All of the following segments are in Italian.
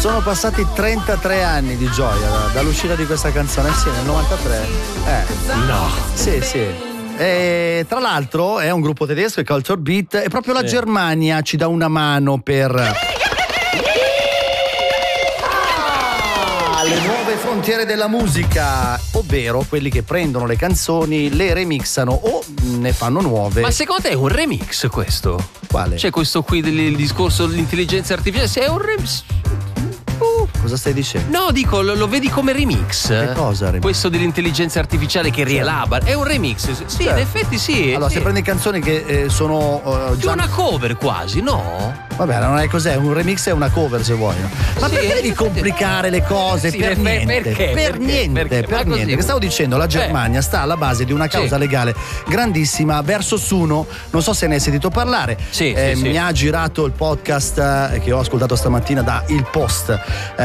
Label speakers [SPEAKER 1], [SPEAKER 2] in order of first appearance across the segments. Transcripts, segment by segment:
[SPEAKER 1] Sono passati 33 anni di gioia dall'uscita di questa canzone, sì, nel 93.
[SPEAKER 2] No.
[SPEAKER 1] Sì. E tra l'altro è un gruppo tedesco, è Culture Beat, e proprio la Germania ci dà una mano per le nuove frontiere della musica, ovvero quelli che prendono le canzoni, le remixano o ne fanno nuove.
[SPEAKER 2] Ma secondo te è un remix questo?
[SPEAKER 1] Quale?
[SPEAKER 2] C'è questo qui il discorso dell'intelligenza artificiale, se è un remix.
[SPEAKER 1] Cosa stai dicendo?
[SPEAKER 2] No, dico, lo vedi come remix?
[SPEAKER 1] Che cosa remix?
[SPEAKER 2] Questo dell'intelligenza artificiale che rielabora. È un remix? Sì,
[SPEAKER 1] Certo.
[SPEAKER 2] in effetti sì.
[SPEAKER 1] Allora,
[SPEAKER 2] sì.
[SPEAKER 1] se prendi canzoni che sono
[SPEAKER 2] È
[SPEAKER 1] già
[SPEAKER 2] una cover quasi, no?
[SPEAKER 1] Vabbè, non è cos'è, un remix è una cover se vuoi. Ma
[SPEAKER 2] Sì,
[SPEAKER 1] perché devi complicare le cose?
[SPEAKER 2] Sì,
[SPEAKER 1] per niente.
[SPEAKER 2] perché?
[SPEAKER 1] Per niente.
[SPEAKER 2] Ma così.
[SPEAKER 1] Che stavo dicendo, la Germania sta alla base di una causa legale grandissima verso Suno. Non so se ne hai sentito parlare.
[SPEAKER 2] Sì.
[SPEAKER 1] Mi ha girato il podcast che ho ascoltato stamattina da Il Post.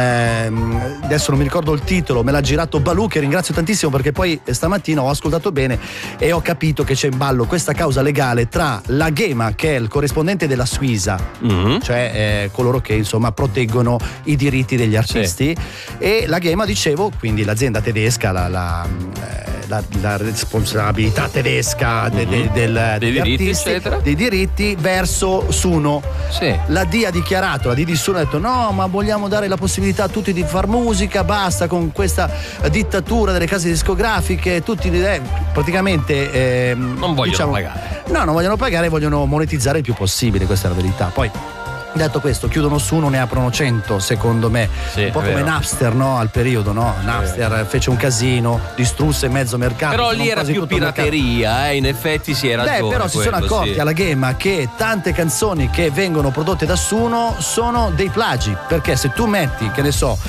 [SPEAKER 1] Adesso non mi ricordo il titolo, me l'ha girato Balù, che ringrazio tantissimo, perché poi stamattina ho ascoltato bene e ho capito che c'è in ballo questa causa legale tra la GEMA, che è il corrispondente della Suiza, cioè coloro che insomma proteggono i diritti degli artisti, e la GEMA, dicevo, quindi l'azienda tedesca, la responsabilità tedesca degli
[SPEAKER 2] diritti,
[SPEAKER 1] artisti,
[SPEAKER 2] eccetera,
[SPEAKER 1] dei diritti verso Suno.
[SPEAKER 2] Sì.
[SPEAKER 1] La D ha dichiarato, la D di Suno ha detto no, ma vogliamo dare la possibilità a tutti di far musica, basta con questa dittatura delle case discografiche, tutti praticamente
[SPEAKER 2] non vogliono pagare.
[SPEAKER 1] No, non vogliono pagare, vogliono monetizzare il più possibile, questa è la verità. Poi, detto questo, chiudono su uno, ne aprono 100, secondo me.
[SPEAKER 2] Sì,
[SPEAKER 1] un po' come
[SPEAKER 2] vero.
[SPEAKER 1] Napster, no? Al periodo, no? Napster fece un casino, distrusse mezzo mercato.
[SPEAKER 2] Però
[SPEAKER 1] sono
[SPEAKER 2] lì era
[SPEAKER 1] quasi
[SPEAKER 2] più
[SPEAKER 1] tutto il mercato.
[SPEAKER 2] pirateria, in effetti si era ragione.
[SPEAKER 1] Però si sono accorti alla GEMA che tante canzoni che vengono prodotte da Suno sono dei plagi, perché se tu metti, che ne so,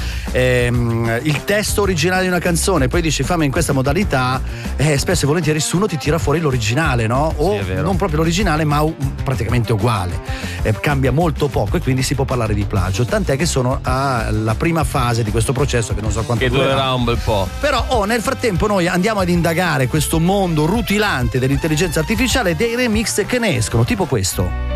[SPEAKER 1] il testo originale di una canzone, poi dici fammi in questa modalità, spesso e volentieri Suno ti tira fuori l'originale, no? O
[SPEAKER 2] Sì, è vero.
[SPEAKER 1] non proprio l'originale, ma praticamente uguale. Cambia molto poco e quindi si può parlare di plagio, tant'è che sono alla prima fase di questo processo che non so quanto
[SPEAKER 2] Che durerà un bel po'.
[SPEAKER 1] Però nel frattempo noi andiamo ad indagare questo mondo rutilante dell'intelligenza artificiale, dei remix che ne escono, tipo questo.